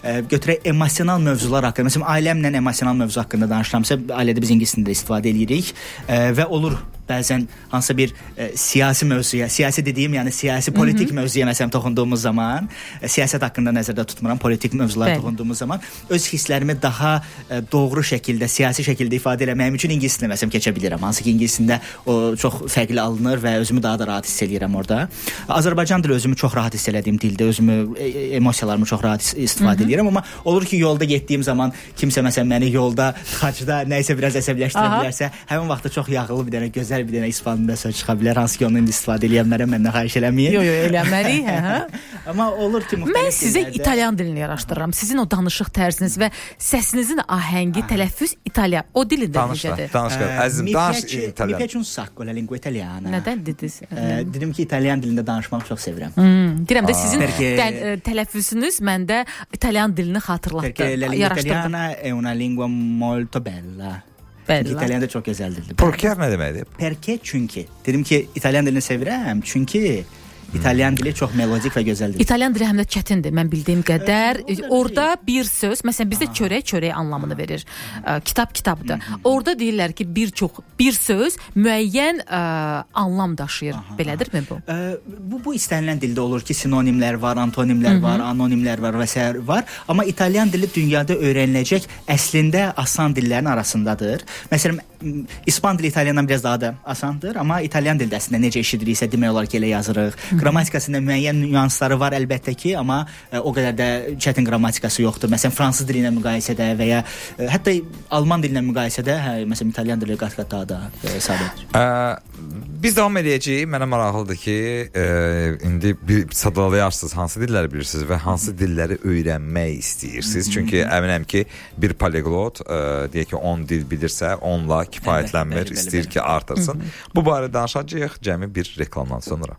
götürək emosional mövzular haqqında. Məsələn, ailəmlə emosional mövzu haqqında danışıramsa, ailədə biz ingilis dilində istifadə edirik və olur bəzən hansısa bir e, siyasi mövzuya, siyasi dediyim, yəni siyasi politik Hı-hı. mövzuya məsələn toxunduğumuz zaman, e, siyasət haqqında nəzərdə tutmuram, politik mövzulara Bəli. toxunduğumuz zaman öz hisslərimi daha e, doğru şəkildə, siyasi şəkildə ifadə etməyim üçün ingilis dilinə məsələn keçə bilirəm. Hansı ki, ingilis dilində o çox fərqli alınır və özümü daha da rahat hiss edirəm orada. Azərbaycan dili özümü çox rahat hiss elədiyim dildə, özümü e, emosiyalarımı çox rahat istifadə edirəm, amma olur ki, yolda getdiyim zaman kimsə məsələn məni yolda, tıxacda nəyisə biraz əsəbləşdirə bilərsə, həmin vaxtda çox yağlı bir dənə gözəl bir dənə ispanında söz çıxa bilər, hansı ki onun istifadə eləyənlərə məndən xahiş eləməyin. Yo yo, eləmərik, hə. Amma olur ki, mən sizə dillərdə... İtalyan dilini yaraşdırıram. Sizin o danışıq tərziniz və səsinizin ahəngi, tələffüz İtalyan. O dilində necədir? Danış, əzizim, danış İtalyan. Mi piace un sacco la lingua italiana. Nədən dediniz? Dedim ki, İtalyan dilində danışmaq çox sevirəm. Hmm, deyirəm də sizin tələffüzünüz məndə İtalyan dilini xatırlatdı. Perché la lingua italiana è una lingua molto bella. Çünki İtalyan da çox gözəl dildir. Porque nə deməkdir? Perché çünki. Dedim ki, İtalyan dilini sevirəm. Çünki İtalyan dili çox melodik və gözəldir. İtalyan dili həm də çətindir, mən bildiyim qədər. Orada bir söz, məsələn bizdə çörək çörək anlamını verir. Ə, kitab kitabdır. Orada deyirlər ki, bir çox bir söz müəyyən ə, anlam daşıyır. Aha, belədirmi bu? Ə, bu bu istənilən dildə olur ki, sinonimlər var, antonimlər var, anonimlər var və s. var. Amma İtalyan dili dünyada öyrəniləcək əslində asan dillərin arasındadır. Məsələn, İspan dili İtalyandan biraz daha da asandır, amma İtalyan dildə əslində necə eşidiriksə demək olar ki, elə yazırıq. Qrammatikasında müəyyən nüansları var əlbəttə ki, amma ə, o qədər də çətin qrammatikası yoxdur. Məsələn, fransız dili ilə müqayisədə və ya ə, hətta alman dili ilə müqayisədə, hə, məsələn, İtalyan dili qat-qat daha da ə, sadədir. Biz davam edəcəyik. Mənə maraqlıdır ki, ə, indi bir sadalayarsınız hansı dilləri bilirsiniz və hansı dilləri öyrənmək istəyirsiniz. Çünki əminəm ki, bir poliglot ə, deyək ki, on dil bilirsə, onla kifayətlənmir, evet, istəyir ki, artırsın. Bu barədə danışacağıq cəmi bir reklamdan sonra.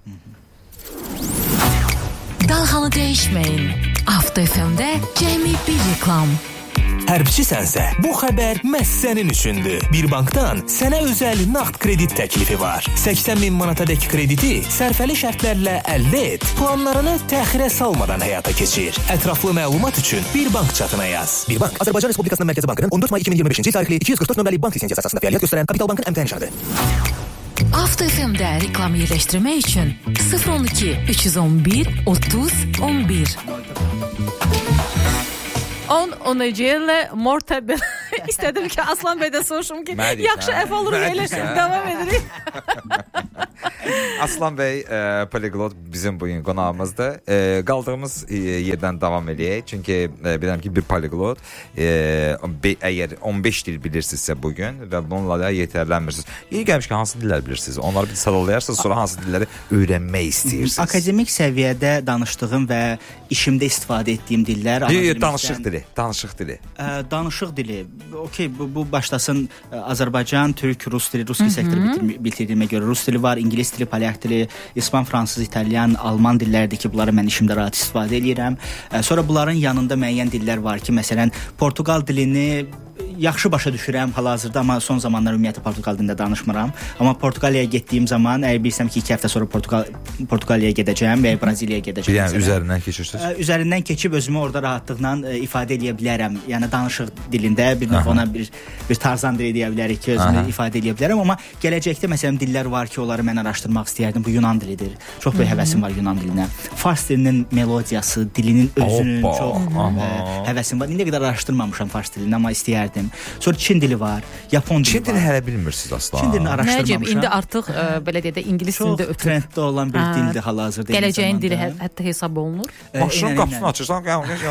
Dalğanı dəyişməyin. Avto F M-də cəmi bir reklam. Hərbçisənsə, bu xəbər məhz sənin üçündür. Bir bankdan sənə özəl nağd kredit təklifi var. səksən min manatadək krediti sərfəli şərtlərlə əldə et. Planlarını təxirə salmadan həyata keçir. Ətraflı məlumat üçün Bir Bank çatına yaz. Bir Bank, Azərbaycan Respublikasının Mərkəzi Bankının on dörd may iki min iyirmi beşinci il tarixli iki yüz qırx dörd nömrəli bank lisensiyası əsasında fəaliyyət göstərən Kapital Bankın əmtəh nişanıdır. Avto F M-də reklam yerləşdirmək üçün sıfır on iki üç yüz on bir otuz on bir. on on ilə mortabil. İstədim ki, Aslan bəydən soruşum ki, Mədik, yaxşı əf olur elə davam edirik. Aslan bəy e, poliglot bizim bugün qonağımızdır. E, qaldığımız e, yerdən davam edək. Çünki e, bilirəm ki, bir poliglot e, be, əgər on beş dil bilirsinizsə bugün və bununla da yetərlənmirsiniz. İyi gəlmiş ki, hansı dillər bilirsiniz? Onları bir sadalayarsınız, sonra hansı dilləri öyrənmək istəyirsiniz? Akademik səviyyədə danışdığım və işimdə istifadə etdiyim dillər... Deyir, danışıq dili. Danışıq dili. Ə, danışıq dili. Okey, bu, bu başlasın ə, Azərbaycan, Türk, Rus dili, Ruski sektoru bitirdiyimə görə Rus dili var, İngilis dili, polyak dili, İspan, Fransız, İtalyan, Alman dillərdir ki, bunları mən işimdə rahat istifadə edirəm. Ə, sonra bunların yanında müəyyən dillər var ki, məsələn, Portugal dilini yaxşı başa düşürəm hal-hazırda, amma son zamanlar ümumiyyətlə Portugal dilində danışmıram. Amma Portuqaliyaya getdiyim zaman, əgər bilsəm ki, iki həftə sonra Portugal Portuqaliyaya gedəcəm və ya Braziliyaya gedəcəm. Yəni üzərindən keçirsiniz? Ə, üzərindən keçib özümü orada rahatlıqla ə, ifadə edə bilərəm. Yəni danışıq dilində bir növ ona bir bir tarzan dili deyə bilərik ki, özümü Aha. ifadə edə bilərəm, amma gələcəkdə məsələn dillər var ki, onları mən araşdırmaq istəyərdim. Bu Yunan dilidir. Çox böyük həvəsim var Yunan dilinə. Fars dilinin melodiyası, dilinin özünün Hoppa. çox ə, həvəsim var. İndiyə qədər araşdırmamışam Fars dilini, amma istəyərdim. Sonra Çin dili var, Yapon dili Çin dili var. hələ bilmirsiniz asla. Çin dilini araşdırmamışam. Nəcib, indi artıq ə, belə deyək də ingilis dilində ötür. Çox trenddə olan bir dildir hal-hazırda. Gələcəyin dili hə, hətta hesab olunur. Maşının qapısını açırsan,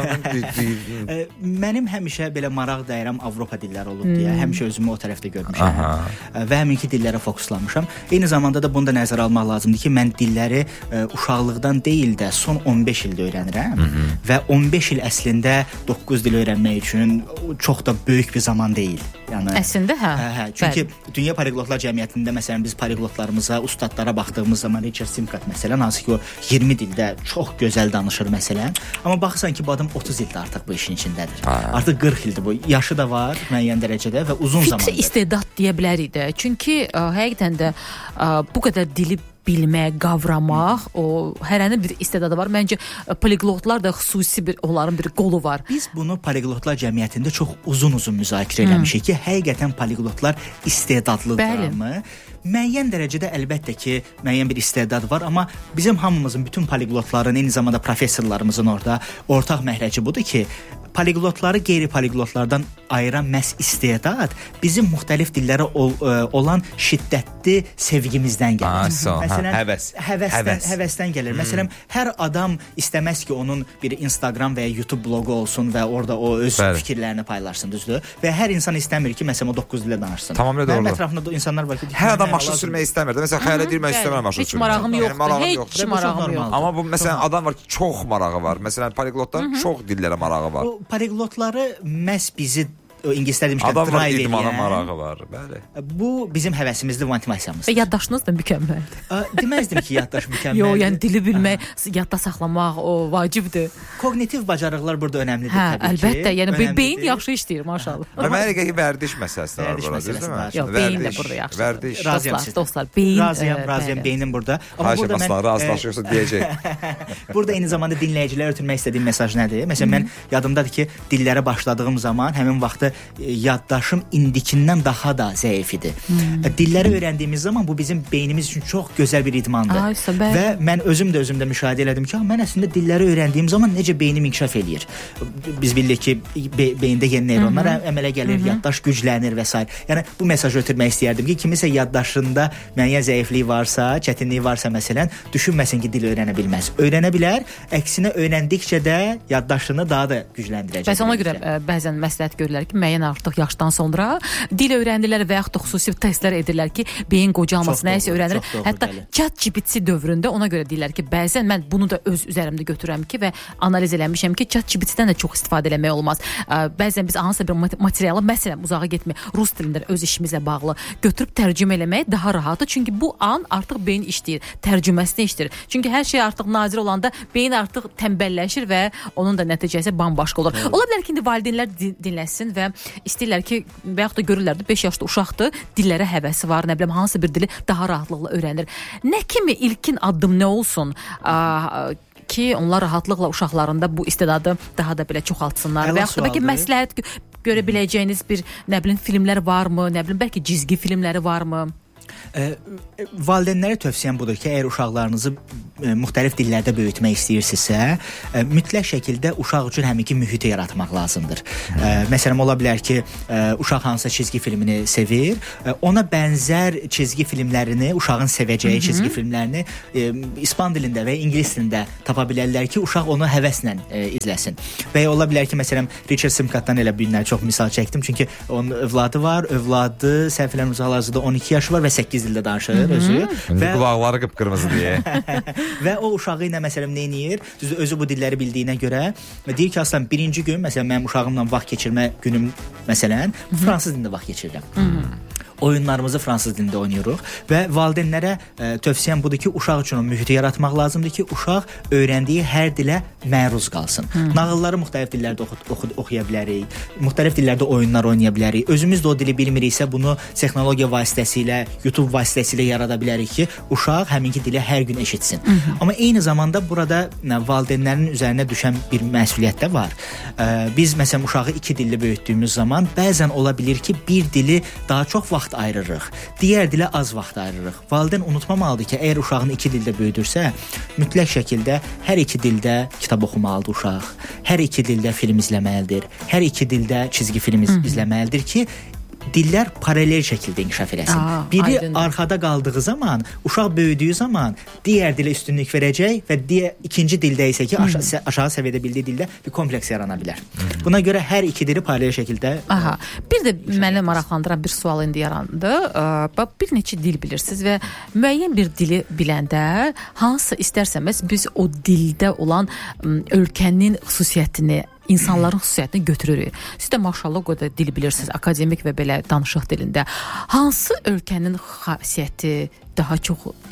mənim həmişə belə maraq dəyirəm Avropa dilləri olub deyə. Hmm. Həmişə özümü o tərəfdə görmüşəm. Aha. Və həminki dillərə fokuslamışam. Eyni zamanda da bunu da nəzərə almaq lazımdır ki, mən dilləri ə, uşaqlıqdan deyil də son on beş ildə öyrənirəm. Hı -hı. Və on beş il əslində doqquz dil öyrənmək üçün çox da böyük bir zaman deyil. Yəni əslində hə. Hə, hə. Çünki bəli. Dünya Poliglotlar Cəmiyyətində məsələn biz poliglotlarımıza, ustadlara baxdığımız zaman Richard Simkat məsələn, hansı ki o iyirmi dildə çox gözəl danışır məsələn. Amma baxırsan ki, bu adam otuz ildə artıq bu işin içindədir. Ha. Artıq qırx ildir bu. Yaşı da var müəyyən dərəcədə və uzun Fitri zamandır. istedad deyə bilərik də. Çünki ə, həqiqətən də ə, bu qədər dili bilmək, qavramaq, o hərənin bir istedadı var. Məncə poliglotlar da xüsusi bir onların bir qolu var. Biz bunu poliglotlar cəmiyyətində çox uzun-uzun müzakirə eləmişik ki, həqiqətən poliglotlar istedadlıdırmı? Müəyyən dərəcədə əlbəttə ki, müəyyən bir istedad var, amma bizim hamımızın, bütün poliglotların, eyni zamanda professorlarımızın orada ortaq məhrəci budur ki, poliglotları qeyri-poliglotlardan ayıran məhz istedad bizim müxtəlif dillərə ol, ə, olan şiddətli sevgimizdən gəlir. Aa, Məsələn, ha, həvəs. Həvəsdən, Həvəs. həvəsdən gəlir. Hmm. Məsələn, hər adam istəməz ki, onun bir Instagram və ya YouTube bloqu olsun və orada o öz Bəli. fikirlərini paylaşsın, düzdür? Və hər insan istəmir ki, məsələn, o doqquz dillə danışsın. Tamamilə doğru. Mənim ətrafımda insanlar var ki, hər adam maşın sürmək istəmir. Məsələn, xəyal edir, mən istəmirəm maşın sürmək. Heç marağım yoxdur. Heç marağım yoxdur. Amma bu məsələn adam var ki, çox marağı var. Məsələn, poliglotların çox dillərə marağı var. O poliglotları məhz bizi o ingilislər demişkən adam var, drive idmana edən, marağı var. Bəli. Bu bizim həvəsimizdir, motivasiyamızdır. Və yaddaşınız da mükəmməldir. Deməzdim ki, yaddaş mükəmməldir. Yox, yəni dili bilmək, yadda saxlamaq o vacibdir. Kognitiv bacarıqlar burada önəmlidir hə, təbii əlbəttə, ki. Yəni Önəmlidir. beyin yaxşı işləyir, maşallah. Və mənə elə ki, vərdiş məsələsi var Vərdiş burada, məsələsi düzdürmü? var. Yox, beyin də burada yaxşıdır. Vərdiş. Dostlar, dostlar, beyin. Razıyam, razıyam, beynim burada. Amma Xahiş burada mən razılaşırsa deyəcək. Burada eyni zamanda dinləyicilərə ötürmək istədiyim mesaj nədir? Məsələn, mən yadımdadır ki, dillərə başladığım zaman həmin vaxtı yaddaşım indikindən daha da zəif idi. Hmm. Dilləri öyrəndiyimiz zaman bu bizim beynimiz üçün çox gözəl bir idmandır. Ay, və mən özüm də özümdə müşahidə elədim ki, mən əslində dilləri öyrəndiyim zaman necə beynim inkişaf eləyir. Biz bilirik ki, be beyində yeni neyronlar əmələ gəlir, Hı -hı. yaddaş güclənir və s. Yəni bu mesajı ötürmək istəyərdim ki, kimisə yaddaşında müəyyən zəifliyi varsa, çətinliyi varsa məsələn, düşünməsin ki, dil öyrənə bilməz. Öyrənə bilər, əksinə öyrəndikcə də yaddaşını daha da gücləndirəcək. Bəs ona görə ə, bəzən məsləhət görürlər ki, müəyyən artıq yaşdan sonra dil öyrənirlər və yaxud da xüsusi testlər edirlər ki, beyin qocalması nəyisə öyrənir. Hətta ChatGPT dövründə ona görə deyirlər ki, bəzən mən bunu da öz üzərimdə götürürəm ki və analiz eləmişəm ki, ChatGPT-dən də çox istifadə eləmək olmaz. Ə, bəzən biz hansısa bir materialı, məsələn, uzağa getmək, rus dilində öz işimizlə bağlı götürüb tərcümə eləmək daha rahatdır. Çünki bu an artıq beyin işləyir, tərcüməsini işləyir. Çünki hər şey artıq nazir olanda beyin artıq tənbəlləşir və onun da nəticəsi bambaşqa olur. Evet. Ola bilər ki, indi valideynlər dinləsin və istəyirlər ki, və yaxud da görürlər də beş yaşlı uşaqdır, dillərə həvəsi var, nə bilim, hansı bir dili daha rahatlıqla öyrənir. Nə kimi ilkin addım nə olsun Aa, ki, onlar rahatlıqla uşaqlarında bu istedadı daha da belə çoxaltsınlar və yaxud da bəlkə məsləhət görə biləcəyiniz bir, nə bilim, filmlər varmı, nə bilim, bəlkə cizgi filmləri varmı? E, valideynlərə tövsiyəm budur ki, əgər uşaqlarınızı e, müxtəlif dillərdə böyütmək istəyirsinizsə, e, mütləq şəkildə uşaq üçün həminki mühiti yaratmaq lazımdır. E, məsələn, ola bilər ki, e, uşaq hansısa çizgi filmini sevir, e, ona bənzər çizgi filmlərini, uşağın sevəcəyi Hı -hı. çizgi filmlərini e, İspan dilində və İngilis dilində tapa bilərlər ki, uşaq onu həvəslə e, izləsin. Və ya ola bilər ki, məsələn, Richard Simkatdan elə bu günlər çox misal çəkdim, çünki onun övladı var, övladı səhv eləmirəmsə hal-hazırda on iki yaşı var və səkkiz dildə danışır Hı -hı. özü. Və qulaqları qıpqırmızı deyə. Və o uşağı ilə məsələn nə edir? Düzdür, özü bu dilləri bildiyinə görə deyir ki, aslan birinci gün məsələn mənim uşağımla vaxt keçirmə günüm məsələn Hı -hı. fransız dilində vaxt keçirirəm. Hı -hı. Oyunlarımızı fransız dilində oynayırıq və valideynlərə ə, tövsiyəm budur ki, uşaq üçün o mühiti yaratmaq lazımdır ki, uşaq öyrəndiyi hər dilə məruz qalsın. Hmm. Nağılları müxtəlif dillərdə oxu, oxu, oxuya bilərik, müxtəlif dillərdə oyunlar oynaya bilərik. Özümüz də o dili bilmiriksə bunu texnologiya vasitəsilə, YouTube vasitəsilə yarada bilərik ki, uşaq həminki dili hər gün eşitsin. Hmm. Amma eyni zamanda burada nə, valideynlərin üzərinə düşən bir məsuliyyət də var. Ə, biz məsələn uşağı iki dilli böyütdüyümüz zaman bəzən ola bilir ki, bir dili daha çox vaxt ayırırıq. Digər dilə az vaxt ayırırıq. Valideyn unutmamalıdır ki, əgər uşağını iki dildə böyüdürsə, mütləq şəkildə hər iki dildə kitab oxumalıdır uşaq. Hər iki dildə film izləməlidir. Hər iki dildə çizgi film iz izləməlidir ki, dillər paralel şəkildə inkişaf eləsin. Aa, Biri aydındır. Arxada qaldığı zaman, uşaq böyüdüyü zaman digər dilə üstünlük verəcək və digər, ikinci dildə isə ki, aşağı, aşağı səviyyədə bildiyi dildə bir kompleks yarana bilər. Buna görə hər iki dili paralel şəkildə... Aha. Bir də məni maraqlandıran bir sual indi yarandı. Bir neçə dil bilirsiniz və müəyyən bir dili biləndə hansı istərsəməz biz o dildə olan ölkənin xüsusiyyətini, insanların xüsusiyyətini götürürük. Siz də maşallah o qədər dil bilirsiniz, akademik və belə danışıq dilində. Hansı ölkənin xasiyyəti daha çox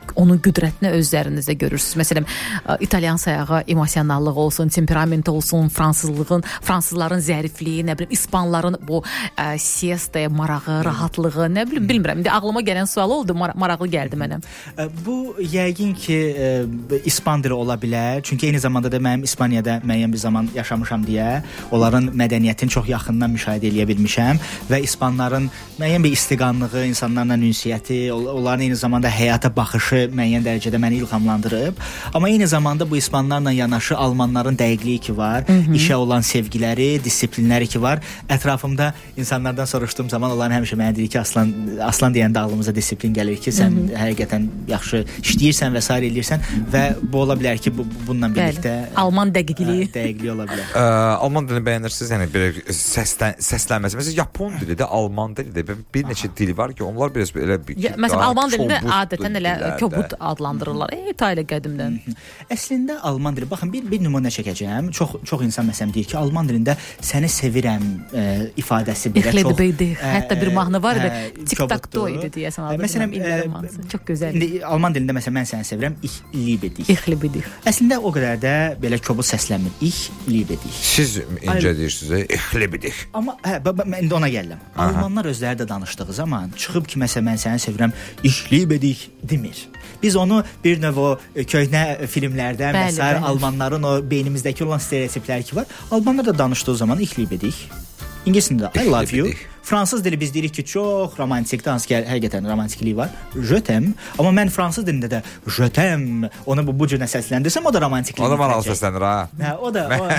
onun qüdrətini özlərinizdə görürsünüz. Məsələn, İtalyan sayağı emosionallıq olsun, temperament olsun, fransızlığın, fransızların zərifliyi, nə bilim, İspanların bu ə, siestaya marağı, rahatlığı, nə bilim, bilmirəm. İndi ağlıma gələn sual oldu, mar maraqlı gəldi mənə. Bu yəqin ki, ə, İspan dili ola bilər. Çünki eyni zamanda da mənim İspaniyada müəyyən bir zaman yaşamışam deyə, onların mədəniyyətini çox yaxından müşahidə edə bilmişəm və İspanların müəyyən bir istiqanlığı, insanlarla ünsiyyəti, onların eyni zamanda həyata baxışı müəyyən dərəcədə məni ilhamlandırıb. Amma eyni zamanda bu İspanlarla yanaşı Almanların dəqiqliyi ki var, Hı -hı. işə olan sevgiləri, disiplinləri ki var. Ətrafımda insanlardan soruşduğum zaman onların həmişə mənə deyir ki, Aslan, Aslan deyəndə ağlımıza disiplin gəlir ki, sən Hı -hı. həqiqətən yaxşı işləyirsən və s. eləyirsən və bu ola bilər ki, bu, bununla birlikdə Bəli. Alman dəqiqliyi. Ə, dəqiqliyi ola bilər. Ə, Alman dilini bəyənirsiniz, yəni belə səslən, səslənməsi. Məsələn, Yapon dili də, Alman dili də bir neçə dil var ki, onlar biraz belə bir ya, məsələn, Alman dilində adətən elə kobud adlandırırlar. Ey, ta ilə qədimdən. Əslində Alman dili, baxın, bir, bir nümunə çəkəcəm. Çox çox insan məsələn deyir ki, Alman dilində səni sevirəm ə, ifadəsi belə çox. Ə, Hətta bir mahnı var və tik-tak-do idi deyəsən. Məsələn, çox gözəl. İndi Alman dilində məsələn mən səni sevirəm, ich liebe dich. Ich liebe dich. Əslində o qədər də belə kobud səslənmir. Ich liebe dich. Siz incə deyirsiniz, ich liebe dich. Amma hə, mən indi ona gəlirəm. Almanlar özləri də danışdığı zaman çıxıb ki, məsələn mən səni sevirəm, ich liebe dich demir. Biz onu bir növ o köhnə filmlərdən və s. Almanların o beynimizdəki olan stereotiplər ki var. Almanlar da danışdığı zaman ich liebe dich. İngiliscə I love you. Fransız dili biz deyirik ki, çox romantikdir, hansı ki, həqiqətən romantikliyi var. Je t'aime. Amma mən fransız dilində də je t'aime. Onu bu, bu cürlə səsləndirsəm, o da romantikliyi. O da maralı səslənir, ha? Hə, o da. O...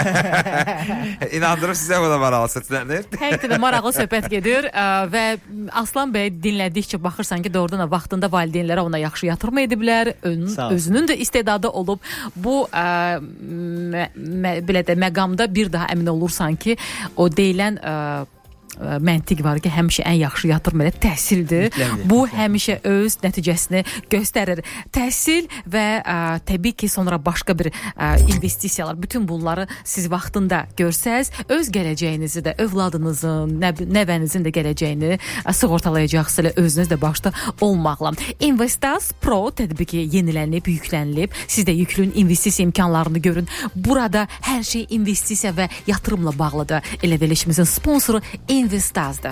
İnandırım sizə, o da maralı səslənir. Həqiqətən maraqlı söhbət gedir və Aslan bəy dinlədikcə baxırsan ki, doğrudan da vaxtında valideynlərə ona yaxşı yatırma ediblər, Ön, özünün də istedadı olub. Bu ə, mə, mə, belə də məqamda bir daha əmin olursan ki, o deyilən ə, məntiq var ki, həmişə ən yaxşı yatırım elə təhsildir. Mütləqdir. Bu həmişə öz nəticəsini göstərir. Təhsil və ə, təbii ki, sonra başqa bir ə, investisiyalar, bütün bunları siz vaxtında görsəz, öz gələcəyinizi də, övladınızın, nəv nəvənizin də gələcəyini ə, sığortalayacaqsınız, elə özünüz də başda olmaqla. Investas Pro tətbiqi yenilənib, yüklənilib. Siz də yüklün investisiya imkanlarını görün. Burada hər şey investisiya və yatırımla bağlıdır. Elə verilişimizin sponsoru Investazda.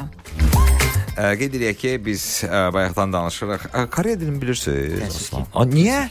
Qeyd edək ki, biz ə, bayaqdan danışırıq. Ə, Koreya dilini bilirsiniz, Aslan? A, niyə?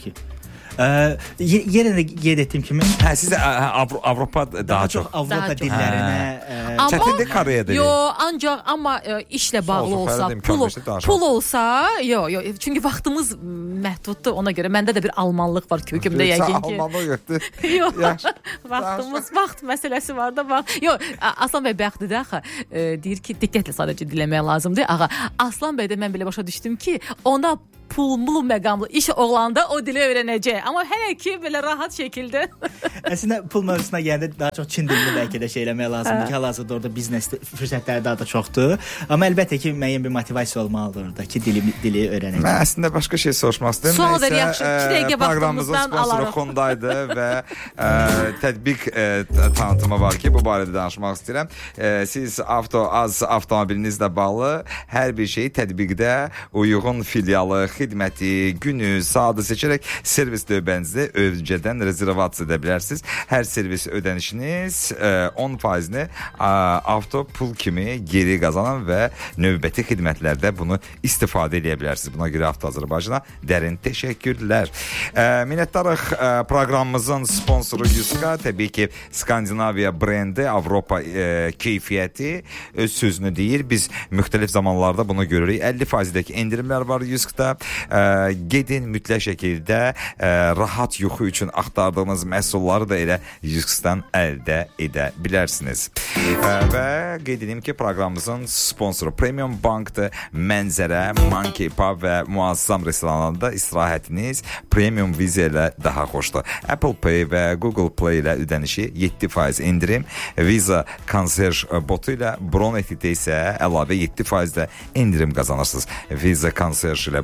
Ə, yenə də qeyd etdiyim kimi, hə, siz də Avro Avropa daha, daha çox Avropa dillərinə çətindir Koreya dili. Yo, ancaq amma ə, işlə bağlı olsa, pul, pul olsa, yo, yo, çünki vaxtımız məhduddur, ona görə məndə də bir almanlıq var kökümdə yəqin ki. Almanlıq yoxdur. Yo, vaxtımız, vaxt məsələsi var da, vaxt. Yo, Aslan bəy bəxtlidir axı, deyir ki, diqqətlə sadəcə dinləmək lazımdır. Ağa, Aslan bəy də mən belə başa düşdüm ki, ona pul-mulu məqamlı iş olanda o dili öyrənəcək. Amma hələ ki, belə rahat şəkildə. Əslində, pul mövzusuna gəldikdə daha çox Çin dilini bəlkə də şey eləmək lazımdır ki, hal-hazırda orada biznes fürsətləri daha da çoxdur. Amma əlbəttə ki, müəyyən bir motivasiya olmalıdır orada ki, dili, dili öyrənək. Mən əslində başqa şey soruşmaq istəyirəm. Sual ver, yaxşı. iki dəqiqə vaxtımızdan alarıq. Hyundai'dır və ə, tətbiq ə, tanıtımı var ki, bu barədə danışmaq istəyirəm. Ə, siz avto, az avtomobilinizlə bağlı hər bir şeyi tətbiqdə uyğun filialı, xidməti, günü, saatı seçərək servis növbənizi öncədən rezervasiya edə bilərsiniz. Hər servis ödənişiniz on faizini avto pul kimi geri qazanan və növbəti xidmətlərdə bunu istifadə edə bilərsiniz. Buna görə Avto Azərbaycana dərin təşəkkürlər. Minnətdarıq proqramımızın sponsoru Yuska, təbii ki, Skandinaviya brendi, Avropa e, keyfiyyəti öz sözünü deyir. Biz müxtəlif zamanlarda bunu görürük. əlli faizdəki endirimlər var Yuskda. Ə, gedin mütləq şəkildə ə, rahat yuxu üçün axtardığınız məhsulları da elə Yuskdan əldə edə bilərsiniz. Ə, və qeyd edim ki, proqramımızın sponsoru Premium Bankdır. Mənzərə, Monkey Pub və muazzam restoranlarda istirahətiniz Premium Visa ilə daha xoşdur. Apple Pay və Google Play ilə ödənişi yeddi faiz endirim. Visa Concierge botu ilə bron etdikdə isə əlavə yeddi faizdə endirim qazanırsınız. Visa Concierge ilə bron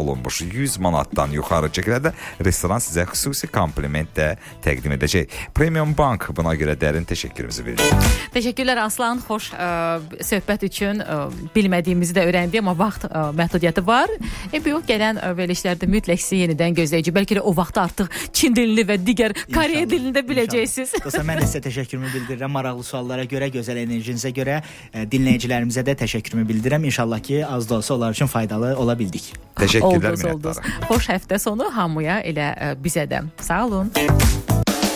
olunmuş yüz manatdan yuxarı çəkilərdə restoran sizə xüsusi kompliment də təqdim edəcək. Premium Bank buna görə dərin təşəkkürümüzü verir. Təşəkkürlər Aslan, xoş ə, söhbət üçün ə, bilmədiyimizi də öyrəndik, amma vaxt ə, məhdudiyyəti var. E bu gələn ə, verilişlərdə mütləq sizi yenidən gözləyici. Bəlkə də o vaxtda artıq Çin dilini və digər Koreya dilini də biləcəksiniz. Dostlar, mən də sizə təşəkkürümü bildirirəm. Maraqlı suallara görə, gözəl enerjinizə görə ə, dinləyicilərimizə də təşəkkürümü bildirirəm. İnşallah ki, az da olsa onlar üçün faydalı ola bildik. Təşəkkürlər, minnətdarım. Xoş həftə sonu hamıya, elə ə, bizə də. Sağ olun.